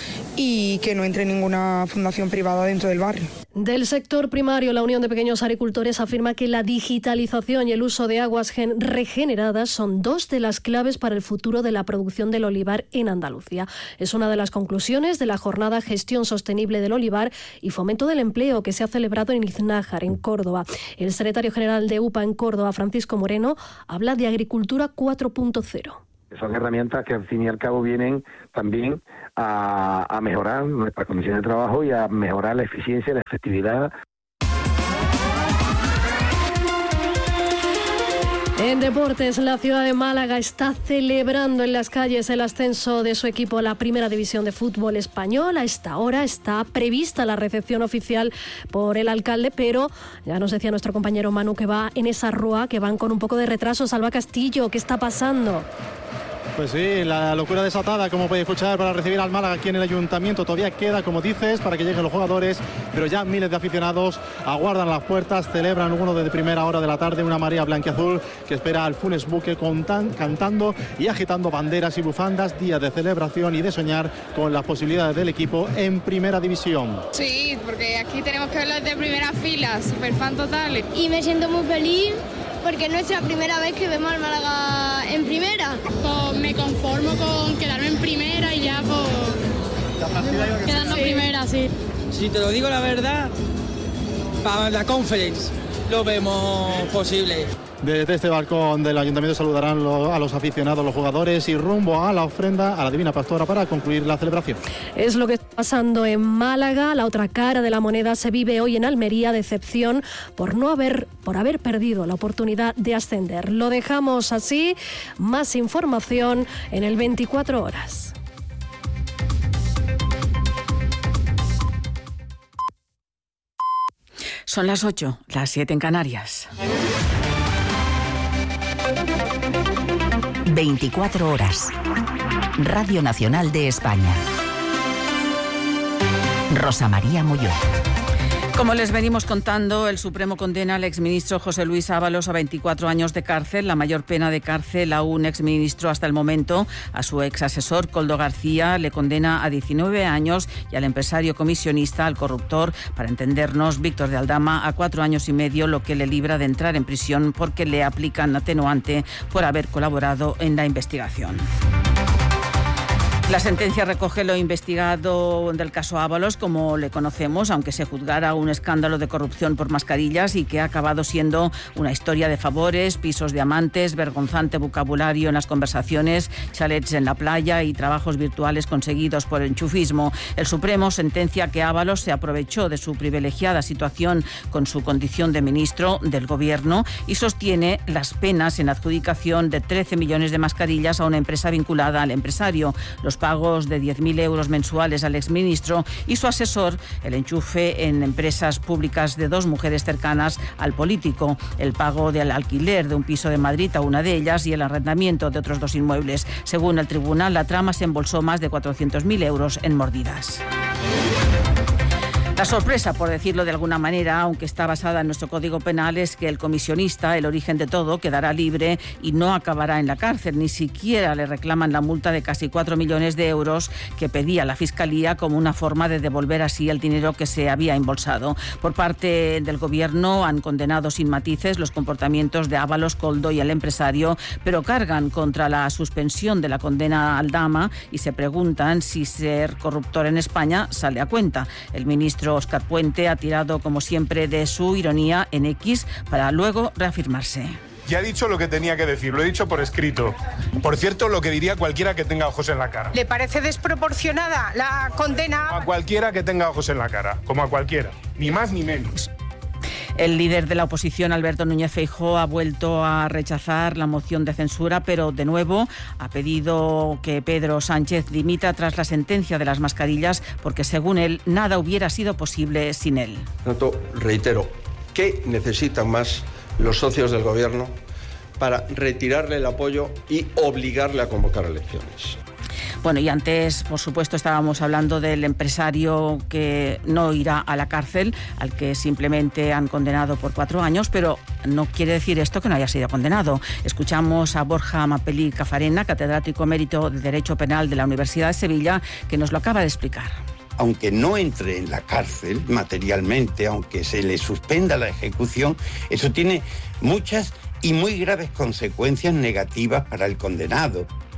y que no entre ninguna fundación privada dentro del barrio. Del sector primario, la Unión de Pequeños Agricultores afirma que la digitalización y el uso de aguas regeneradas son dos de las claves para el futuro de la producción del olivar en Andalucía. Es una de las conclusiones de la jornada Gestión Sostenible del Olivar y Fomento del Empleo que se ha celebrado en Iznájar, en Córdoba. El secretario general de U P A en Córdoba, Francisco Moreno, habla de agricultura cuatro punto cero. Son herramientas que al fin y al cabo vienen también a, a mejorar nuestras condiciones de trabajo y a mejorar la eficiencia y la efectividad. En deportes, la ciudad de Málaga está celebrando en las calles el ascenso de su equipo a la Primera División de Fútbol Español. A esta hora está prevista la recepción oficial por el alcalde, pero ya nos decía nuestro compañero Manu que va en esa rúa, que van con un poco de retraso. Salva Castillo, ¿qué está pasando? Pues sí, la locura desatada, como podéis escuchar, para recibir al Málaga aquí en el Ayuntamiento. Todavía queda, como dices, para que lleguen los jugadores, pero ya miles de aficionados aguardan las puertas, celebran uno desde primera hora de la tarde, una marea blanquiazul que espera al Funes Buque contan, cantando y agitando banderas y bufandas, día de celebración y de soñar con las posibilidades del equipo en Primera División. Sí, porque aquí tenemos que verlo de primera fila, súper fan total. Y me siento muy feliz porque es nuestra primera vez que vemos al Málaga en primera. Pues me conformo con quedarme en primera y ya pues quedando sí. primera, sí. Si te lo digo la verdad, para la Conference lo vemos posible. Desde este balcón del Ayuntamiento saludarán a los aficionados, los jugadores y rumbo a la ofrenda a la Divina Pastora para concluir la celebración. Es lo que está pasando en Málaga. La otra cara de la moneda se vive hoy en Almería, decepción por no haber, por haber perdido la oportunidad de ascender. Lo dejamos así. Más información en el veinticuatro horas. Son las ocho, las siete en Canarias. veinticuatro horas. Radio Nacional de España. Rosa María Molló. Como les venimos contando, el Supremo condena al exministro José Luis Ábalos a veinticuatro años de cárcel, la mayor pena de cárcel a un exministro hasta el momento. A su exasesor, Koldo García, le condena a diecinueve años y al empresario comisionista, al corruptor, para entendernos, Víctor de Aldama, a cuatro años y medio, lo que le libra de entrar en prisión porque le aplican atenuante por haber colaborado en la investigación. La sentencia recoge lo investigado del caso Ábalos, como le conocemos, aunque se juzgara un escándalo de corrupción por mascarillas y que ha acabado siendo una historia de favores, pisos de amantes, vergonzante vocabulario en las conversaciones, chalets en la playa y trabajos virtuales conseguidos por enchufismo. El Supremo sentencia que Ábalos se aprovechó de su privilegiada situación con su condición de ministro del Gobierno y sostiene las penas en adjudicación de trece millones de mascarillas a una empresa vinculada al empresario. Los pagos de diez mil euros mensuales al exministro y su asesor, el enchufe en empresas públicas de dos mujeres cercanas al político, el pago del alquiler de un piso de Madrid a una de ellas y el arrendamiento de otros dos inmuebles. Según el tribunal, la trama se embolsó más de cuatrocientos mil euros en mordidas. La sorpresa, por decirlo de alguna manera, aunque está basada en nuestro Código Penal, es que el comisionista, el origen de todo, quedará libre y no acabará en la cárcel. Ni siquiera le reclaman la multa de casi cuatro millones de euros que pedía la Fiscalía como una forma de devolver así el dinero que se había embolsado. Por parte del Gobierno han condenado sin matices los comportamientos de Ábalos, Koldo y el empresario, pero cargan contra la suspensión de la condena a Aldama y se preguntan si ser corruptor en España sale a cuenta. El ministro Óscar Puente ha tirado, como siempre, de su ironía en X para luego reafirmarse. Ya he dicho lo que tenía que decir, lo he dicho por escrito. Por cierto, lo que diría cualquiera que tenga ojos en la cara. ¿Le parece desproporcionada la condena? A cualquiera que tenga ojos en la cara, como a cualquiera, ni más ni menos. El líder de la oposición, Alberto Núñez Feijóo, ha vuelto a rechazar la moción de censura, pero de nuevo ha pedido que Pedro Sánchez dimita tras la sentencia de las mascarillas, porque según él nada hubiera sido posible sin él. Reitero, ¿qué necesitan más los socios del Gobierno para retirarle el apoyo y obligarle a convocar elecciones? Bueno, y antes, por supuesto, estábamos hablando del empresario que no irá a la cárcel, al que simplemente han condenado por cuatro años, pero no quiere decir esto que no haya sido condenado. Escuchamos a Borja Mapelí Cafarena, catedrático emérito de Derecho Penal de la Universidad de Sevilla, que nos lo acaba de explicar. Aunque no entre en la cárcel materialmente, aunque se le suspenda la ejecución, eso tiene muchas y muy graves consecuencias negativas para el condenado.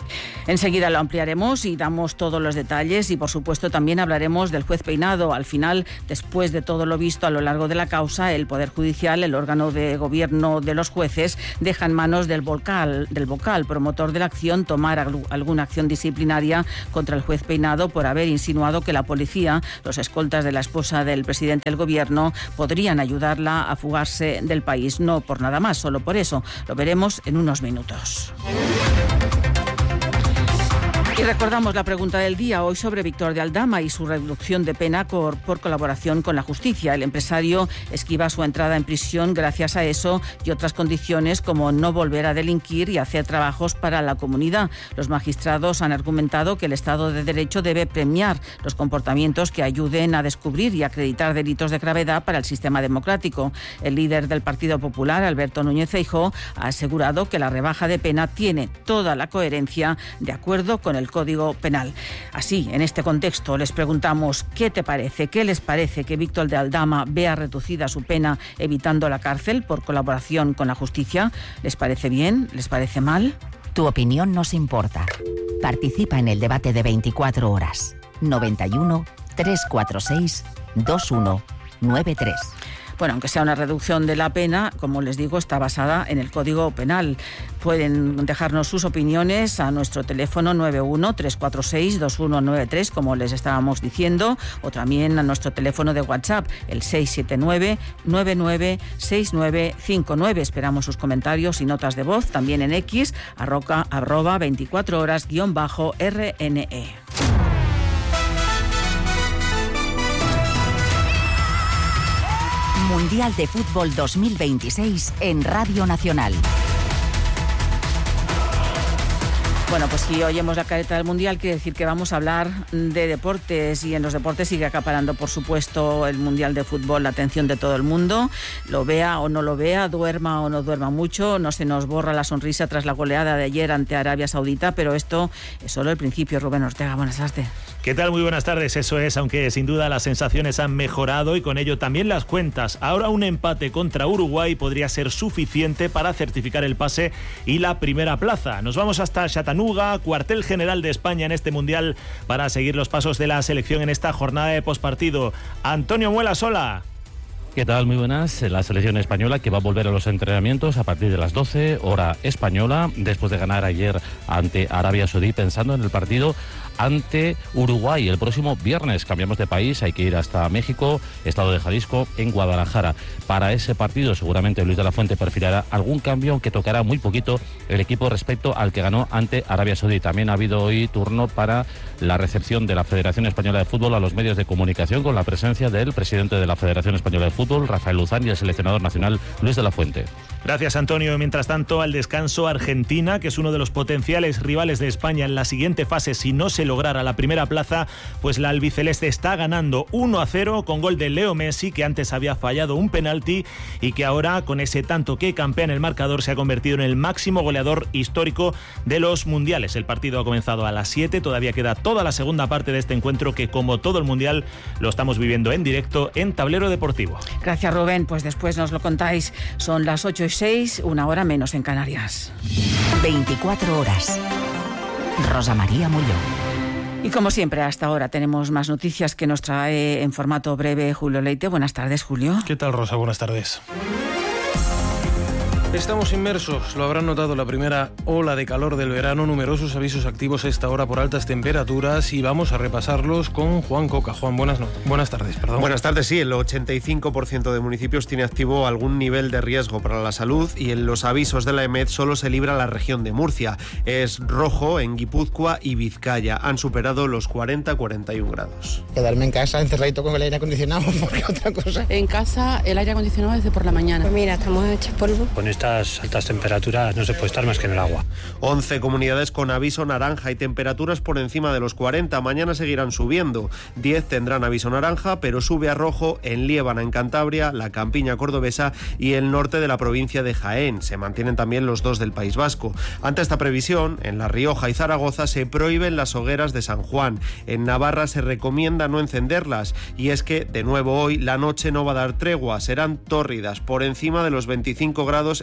Enseguida lo ampliaremos y damos todos los detalles y, por supuesto, también hablaremos del juez Peinado. Al final, después de todo lo visto a lo largo de la causa, el Poder Judicial, el órgano de gobierno de los jueces, deja en manos del vocal, del vocal promotor de la acción tomar alguna acción disciplinaria contra el juez Peinado por haber insinuado que la policía, los escoltas de la esposa del presidente del gobierno, podrían ayudarla a fugarse del país. No por nada más, solo por eso. Lo veremos en unos minutos. Y recordamos la pregunta del día hoy sobre Víctor de Aldama y su reducción de pena por, por colaboración con la justicia. El empresario esquiva su entrada en prisión gracias a eso y otras condiciones como no volver a delinquir y hacer trabajos para la comunidad. Los magistrados han argumentado que el Estado de Derecho debe premiar los comportamientos que ayuden a descubrir y acreditar delitos de gravedad para el sistema democrático. El líder del Partido Popular, Alberto Núñez Feijóo, ha asegurado que la rebaja de pena tiene toda la coherencia de acuerdo con el Código Penal. Así, en este contexto, les preguntamos ¿qué te parece? ¿Qué les parece que Víctor de Aldama vea reducida su pena evitando la cárcel por colaboración con la justicia? ¿Les parece bien? ¿Les parece mal? Tu opinión nos importa. Participa en el debate de veinticuatro horas. noventa y uno, trescientos cuarenta y seis, veintiuno noventa y tres. Bueno, aunque sea una reducción de la pena, como les digo, está basada en el Código Penal. Pueden dejarnos sus opiniones a nuestro teléfono nueve uno, tres cuatro seis, dos uno nueve tres, como les estábamos diciendo, o también a nuestro teléfono de WhatsApp, el seis siete nueve, nueve nueve seis nueve cinco nueve. Esperamos sus comentarios y notas de voz, también en X, arroca, arroba veinticuatro horas guión bajo R N E. Mundial de Fútbol dos mil veintiséis en Radio Nacional. Bueno, pues si oyemos la careta del Mundial, quiere decir que vamos a hablar de deportes y en los deportes sigue acaparando, por supuesto, el Mundial de Fútbol la atención de todo el mundo. Lo vea o no lo vea, duerma o no duerma mucho, no se nos borra la sonrisa tras la goleada de ayer ante Arabia Saudita, pero esto es solo el principio. Rubén Ortega, buenas tardes. ¿Qué tal? Muy buenas tardes. Eso es, aunque sin duda las sensaciones han mejorado y con ello también las cuentas. Ahora un empate contra Uruguay podría ser suficiente para certificar el pase y la primera plaza. Nos vamos hasta Chattanooga, cuartel general de España en este Mundial, para seguir los pasos de la selección en esta jornada de pospartido. Antonio Muela Sola. ¿Qué tal? Muy buenas. La selección española que va a volver a los entrenamientos a partir de las doce, hora española, después de ganar ayer ante Arabia Saudí, pensando en el partido ante Uruguay el próximo viernes. Cambiamos de país, hay que ir hasta México, estado de Jalisco, en Guadalajara. Para ese partido seguramente Luis de la Fuente perfilhará algún cambio, aunque tocará muy poquito el equipo respecto al que ganó ante Arabia Saudí. También ha habido hoy turno para la recepción de la Federación Española de Fútbol a los medios de comunicación, con la presencia del presidente de la Federación Española de Fútbol, Rafael Luzán, y el seleccionador nacional, Luis de la Fuente. Gracias, Antonio. Mientras tanto, al descanso, Argentina, que es uno de los potenciales rivales de España en la siguiente fase si no se lograra la primera plaza, pues la albiceleste está ganando uno a cero con gol de Leo Messi, que antes había fallado un penalti y que ahora, con ese tanto que campea en el marcador, se ha convertido en el máximo goleador histórico de los mundiales. El partido ha comenzado a las siete, todavía queda toda la segunda parte de este encuentro que, como todo el mundial, lo estamos viviendo en directo en Tablero Deportivo. Gracias, Rubén. Pues después nos lo contáis. Son las ocho y seis, una hora menos en Canarias. veinticuatro horas. Rosa María Mulló. Y como siempre, hasta ahora tenemos más noticias que nos trae en formato breve Julio Leite. Buenas tardes, Julio. ¿Qué tal, Rosa? Buenas tardes. Estamos inmersos, lo habrán notado, la primera ola de calor del verano, numerosos avisos activos a esta hora por altas temperaturas y vamos a repasarlos con Juan Coca. Juan, buenas, no- buenas tardes. Perdón. Buenas tardes, sí, el ochenta y cinco por ciento de municipios tiene activo algún nivel de riesgo para la salud y en los avisos de la EMET solo se libra la región de Murcia. Es rojo en Guipúzcoa y Vizcaya, han superado los cuarenta a cuarenta y uno grados. Quedarme en casa encerradito con el aire acondicionado, porque otra cosa. En casa el aire acondicionado desde por la mañana. Pues mira, estamos hechos polvo. Con estas altas temperaturas no se puede estar más que en el agua. once comunidades con aviso naranja y temperaturas por encima de los cuarenta. Mañana seguirán subiendo. diez tendrán aviso naranja, pero sube a rojo en Liébana, en Cantabria, la Campiña cordobesa y el norte de la provincia de Jaén. Se mantienen también los dos del País Vasco. Ante esta previsión, en La Rioja y Zaragoza se prohíben las hogueras de San Juan. En Navarra se recomienda no encenderlas. Y es que, de nuevo hoy, la noche no va a dar tregua. Serán tórridas por encima de los veinticinco grados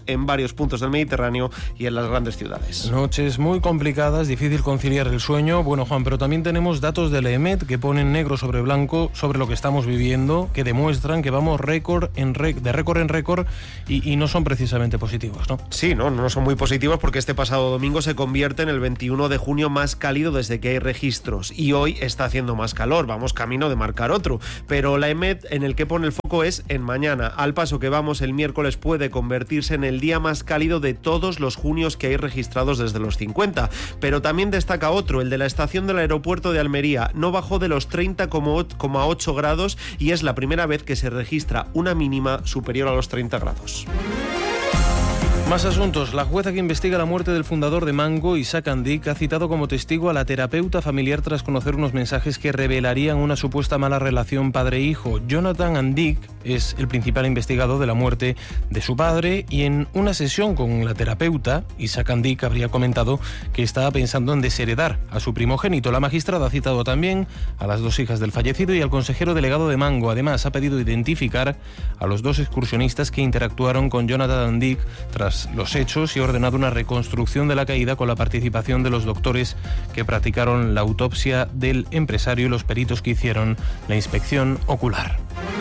en varios puntos del Mediterráneo y en las grandes ciudades. Noches muy complicadas, difícil conciliar el sueño. Bueno, Juan, pero también tenemos datos de la EMET que ponen negro sobre blanco sobre lo que estamos viviendo, que demuestran que vamos récord en rec- de récord en récord y, y no son precisamente positivos, ¿no? Sí, no, no son muy positivos porque este pasado domingo se convierte en el veintiuno de junio más cálido desde que hay registros y hoy está haciendo más calor, vamos camino de marcar otro, pero la EMET en el que pone el foco es en mañana. Al paso que vamos, el miércoles puede convertirse en el día más cálido de todos los junios que hay registrados desde los cincuenta, pero también destaca otro, el de la estación del aeropuerto de Almería. No bajó de los treinta coma ocho grados y es la primera vez que se registra una mínima superior a los treinta grados. Más asuntos. La jueza que investiga la muerte del fundador de Mango, Isaac Andic, ha citado como testigo a la terapeuta familiar tras conocer unos mensajes que revelarían una supuesta mala relación padre-hijo. Jonathan Andic es el principal investigado de la muerte de su padre y en una sesión con la terapeuta, Isaac Andic habría comentado que estaba pensando en desheredar a su primogénito. La magistrada ha citado también a las dos hijas del fallecido y al consejero delegado de Mango. Además, ha pedido identificar a los dos excursionistas que interactuaron con Jonathan Andic tras los hechos y ha ordenado una reconstrucción de la caída con la participación de los doctores que practicaron la autopsia del empresario y los peritos que hicieron la inspección ocular.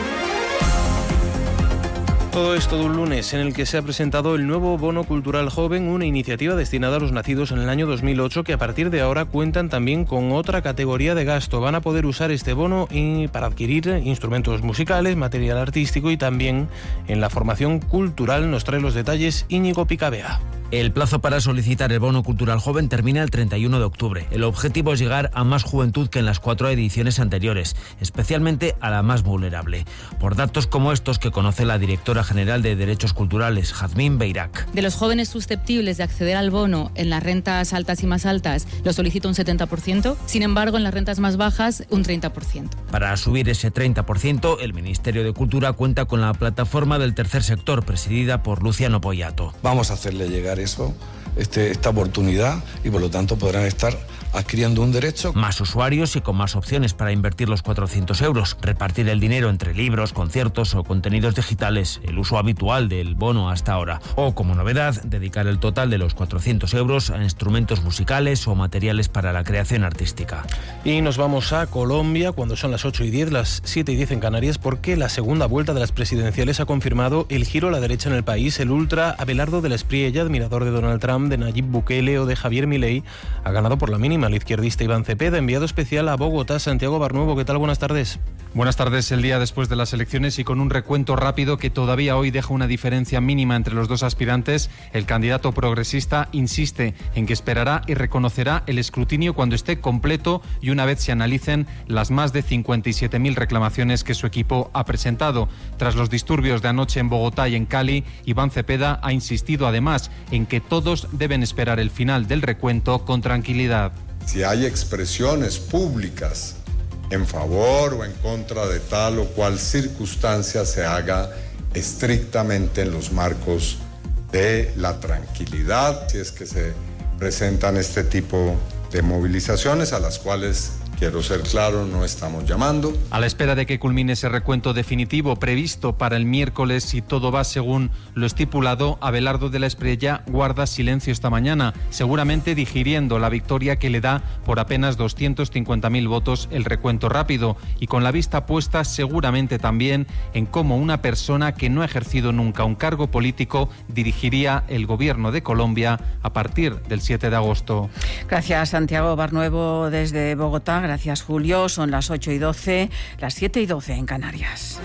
Todo esto de un lunes en el que se ha presentado el nuevo Bono Cultural Joven, una iniciativa destinada a los nacidos en el año dos mil ocho que a partir de ahora cuentan también con otra categoría de gasto. Van a poder usar este bono y para adquirir instrumentos musicales, material artístico y también en la formación cultural. Nos trae los detalles Íñigo Picabea. El plazo para solicitar el Bono Cultural Joven termina el treinta y uno de octubre. El objetivo es llegar a más juventud que en las cuatro ediciones anteriores, especialmente a la más vulnerable. Por datos como estos que conoce la directora general de Derechos Culturales, Jazmín Beirac. De los jóvenes susceptibles de acceder al bono en las rentas altas y más altas, lo solicita un setenta por ciento, sin embargo en las rentas más bajas un treinta por ciento. Para subir ese treinta por ciento, el Ministerio de Cultura cuenta con la plataforma del tercer sector, presidida por Luciano Poyato. Vamos a hacerle llegar eso, este, esta oportunidad y por lo tanto podrán estar adquiriendo un derecho. Más usuarios y con más opciones para invertir los cuatrocientos euros, repartir el dinero entre libros, conciertos o contenidos digitales, el uso habitual del bono hasta ahora. O, como novedad, dedicar el total de los cuatrocientos euros a instrumentos musicales o materiales para la creación artística. Y nos vamos a Colombia cuando son las ocho y diez, las siete y diez en Canarias, porque la segunda vuelta de las presidenciales ha confirmado el giro a la derecha en el país. El ultra Abelardo de la Espriella, admirador de Donald Trump, de Nayib Bukele o de Javier Milei, ha ganado por la mínima. El izquierdista Iván Cepeda, enviado especial a Bogotá. Santiago Barnuevo, ¿qué tal? Buenas tardes. Buenas tardes. El día después de las elecciones y con un recuento rápido que todavía hoy deja una diferencia mínima entre los dos aspirantes, el candidato progresista insiste en que esperará y reconocerá el escrutinio cuando esté completo y una vez se analicen las más de cincuenta y siete mil reclamaciones que su equipo ha presentado. Tras los disturbios de anoche en Bogotá y en Cali, Iván Cepeda ha insistido además en que todos deben esperar el final del recuento con tranquilidad. Si hay expresiones públicas en favor o en contra de tal o cual circunstancia, se haga estrictamente en los marcos de la tranquilidad. Si es que se presentan este tipo de movilizaciones, a las cuales, quiero ser claro, no estamos llamando. A la espera de que culmine ese recuento definitivo previsto para el miércoles, si todo va según lo estipulado, Abelardo de la Espriella guarda silencio esta mañana, seguramente digiriendo la victoria que le da por apenas doscientos cincuenta mil votos el recuento rápido y con la vista puesta seguramente también en cómo una persona que no ha ejercido nunca un cargo político dirigiría el gobierno de Colombia a partir del siete de agosto. Gracias, Santiago Barnuevo desde Bogotá. Gracias, Julio. Son las ocho y doce, las siete y doce en Canarias.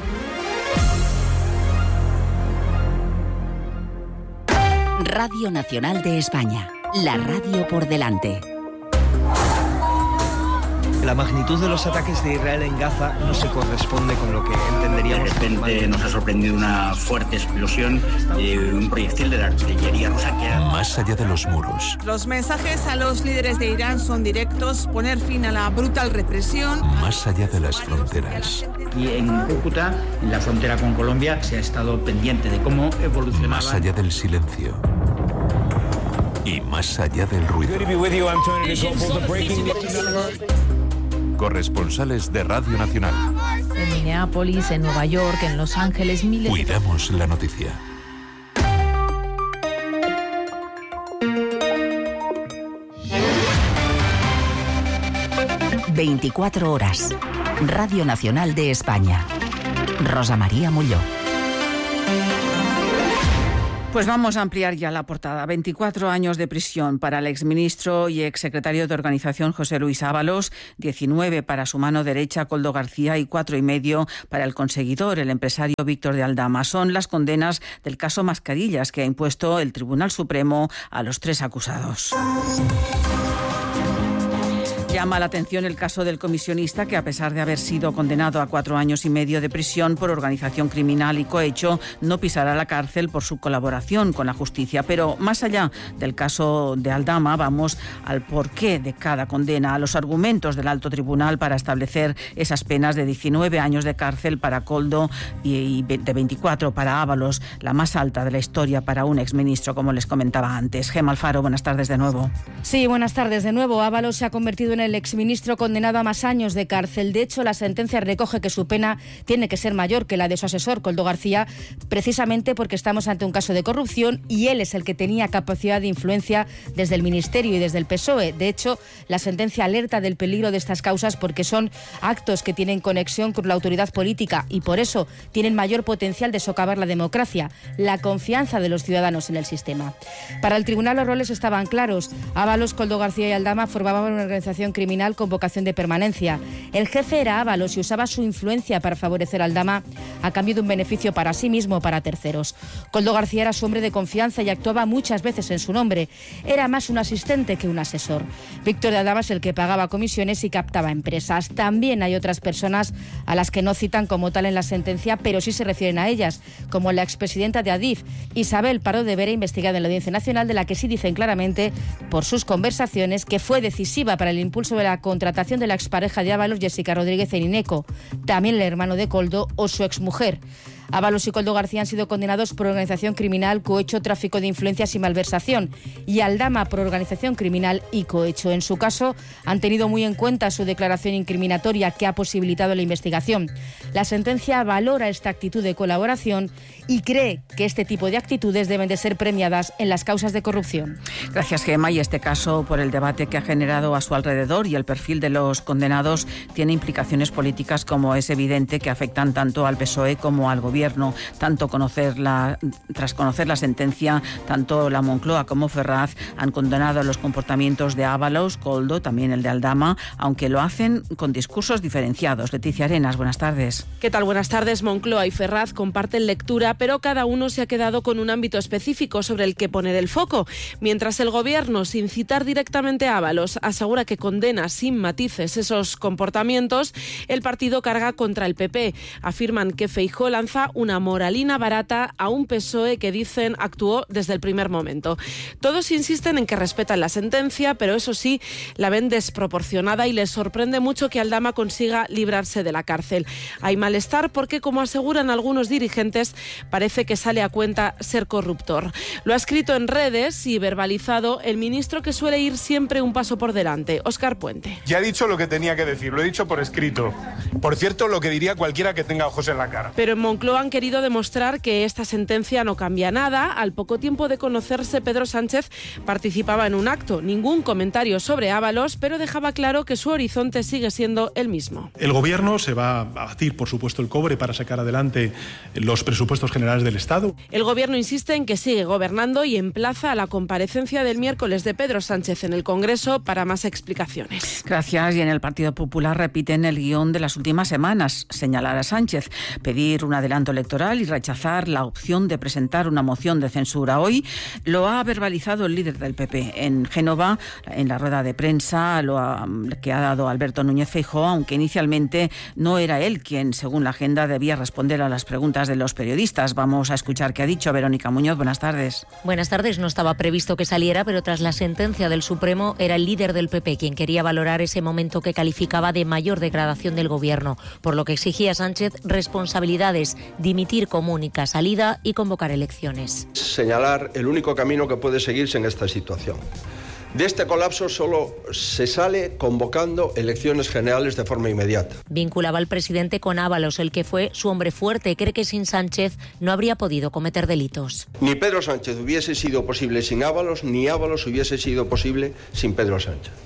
Radio Nacional de España. La radio por delante. La magnitud de los ataques de Israel en Gaza no se corresponde con lo que entenderíamos. De repente nos ha sorprendido una fuerte explosión de un proyectil de la artillería rusa que era... Más allá de los muros. Los mensajes a los líderes de Irán son directos: poner fin a la brutal represión. Más allá de las fronteras. Y en Cúcuta, en la frontera con Colombia, se ha estado pendiente de cómo evolucionaba. Más allá del silencio. Y más allá del ruido. Corresponsales de Radio Nacional. En Minneapolis, en Nueva York, en Los Ángeles, miles... Cuidamos la noticia. veinticuatro horas. Radio Nacional de España. Rosa María Mulló. Pues vamos a ampliar ya la portada. veinticuatro años de prisión para el exministro y exsecretario de Organización José Luis Ábalos, diecinueve para su mano derecha Koldo García y cuatro y medio para el conseguidor, el empresario Víctor de Aldama. Son las condenas del caso Mascarillas que ha impuesto el Tribunal Supremo a los tres acusados. Llama la atención el caso del comisionista que, a pesar de haber sido condenado a cuatro años y medio de prisión por organización criminal y cohecho, no pisará la cárcel por su colaboración con la justicia. Pero más allá del caso de Aldama, vamos al porqué de cada condena, a los argumentos del alto tribunal para establecer esas penas de diecinueve años de cárcel para Koldo y de veinticuatro para Ábalos, la más alta de la historia para un exministro, como les comentaba antes. Gema Alfaro, buenas tardes de nuevo. Sí, buenas tardes de nuevo. Ábalos se ha convertido en el exministro condenado a más años de cárcel. De hecho, la sentencia recoge que su pena tiene que ser mayor que la de su asesor, Koldo García, precisamente porque estamos ante un caso de corrupción y él es el que tenía capacidad de influencia desde el Ministerio y desde el P S O E. De hecho, la sentencia alerta del peligro de estas causas porque son actos que tienen conexión con la autoridad política y por eso tienen mayor potencial de socavar la democracia, la confianza de los ciudadanos en el sistema. Para el tribunal los roles estaban claros. Ábalos, Koldo García y Aldama formaban una organización criminal con vocación de permanencia. El jefe era Ábalos y usaba su influencia para favorecer a Aldama a cambio de un beneficio para sí mismo o para terceros. Koldo García era su hombre de confianza y actuaba muchas veces en su nombre. Era más un asistente que un asesor. Víctor de Aldama es el que pagaba comisiones y captaba empresas. También hay otras personas a las que no citan como tal en la sentencia, pero sí se refieren a ellas, como la expresidenta de Adif, Isabel Pardo de Vera, investigada en la Audiencia Nacional, de la que sí dicen claramente por sus conversaciones que fue decisiva para el impulso sobre la contratación de la expareja de Ábalos, Jessica Rodríguez, en Ineco, también el hermano de Koldo o su exmujer. Ábalos y Koldo García han sido condenados por organización criminal, cohecho, tráfico de influencias y malversación, y Aldama por organización criminal y cohecho. En su caso, han tenido muy en cuenta su declaración incriminatoria que ha posibilitado la investigación. La sentencia valora esta actitud de colaboración y cree que este tipo de actitudes deben de ser premiadas en las causas de corrupción. Gracias, Gema. Y este caso, por el debate que ha generado a su alrededor y el perfil de los condenados, tiene implicaciones políticas, como es evidente, que afectan tanto al P S O E como al Gobierno. Tanto conocer la, tras conocer la sentencia, tanto la Moncloa como Ferraz han condenado los comportamientos de Ábalos, Koldo, también el de Aldama, aunque lo hacen con discursos diferenciados. Leticia Arenas, buenas tardes. ¿Qué tal? Buenas tardes. Moncloa y Ferraz comparten lectura, pero cada uno se ha quedado con un ámbito específico sobre el que poner el foco. Mientras el Gobierno, sin citar directamente a Ábalos, asegura que condena sin matices esos comportamientos, el partido carga contra el P P. Afirman que Feijóo lanza una moralina barata a un P S O E que dicen actuó desde el primer momento. Todos insisten en que respetan la sentencia, pero eso sí, la ven desproporcionada y les sorprende mucho que Aldama consiga librarse de la cárcel. Hay malestar porque, como aseguran algunos dirigentes, parece que sale a cuenta ser corruptor. Lo ha escrito en redes y verbalizado el ministro que suele ir siempre un paso por delante, Óscar Puente. Ya he dicho lo que tenía que decir, lo he dicho por escrito. Por cierto, lo que diría cualquiera que tenga ojos en la cara. Pero en Moncloa han querido demostrar que esta sentencia no cambia nada. Al poco tiempo de conocerse, Pedro Sánchez participaba en un acto. Ningún comentario sobre Ábalos, pero dejaba claro que su horizonte sigue siendo el mismo. El Gobierno se va a batir, por supuesto, el cobre para sacar adelante los presupuestos generales del Estado. El Gobierno insiste en que sigue gobernando y emplaza a la comparecencia del miércoles de Pedro Sánchez en el Congreso para más explicaciones. Gracias. Y en el Partido Popular repiten el guión de las últimas semanas: señalar a Sánchez, pedir un adelanto electoral y rechazar la opción de presentar una moción de censura. Hoy lo ha verbalizado el líder del P P en Génova, en la rueda de prensa lo ha, que ha dado Alberto Núñez Feijóo, aunque inicialmente no era él quien, según la agenda, debía responder a las preguntas de los periodistas. Vamos a escuchar qué ha dicho Verónica Muñoz. Buenas tardes. Buenas tardes. No estaba previsto que saliera, pero tras la sentencia del Supremo era el líder del P P quien quería valorar ese momento que calificaba de mayor degradación del Gobierno, por lo que exigía a Sánchez responsabilidades, dimitir como única salida y convocar elecciones. Señalar el único camino que puede seguirse en esta situación. De este colapso solo se sale convocando elecciones generales de forma inmediata. Vinculaba al presidente con Ábalos, el que fue su hombre fuerte. Cree que sin Sánchez no habría podido cometer delitos. Ni Pedro Sánchez hubiese sido posible sin Ábalos, ni Ábalos hubiese sido posible sin Pedro Sánchez.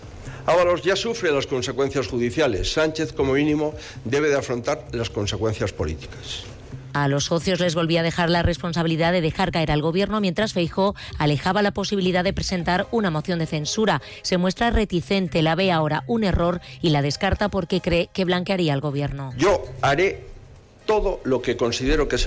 Ábalos ya sufre las consecuencias judiciales. Sánchez, como mínimo, debe de afrontar las consecuencias políticas. A los socios les volvía a dejar la responsabilidad de dejar caer al Gobierno, mientras Feijóo alejaba la posibilidad de presentar una moción de censura. Se muestra reticente, la ve ahora un error y la descarta porque cree que blanquearía al Gobierno. Yo haré todo lo que considero que es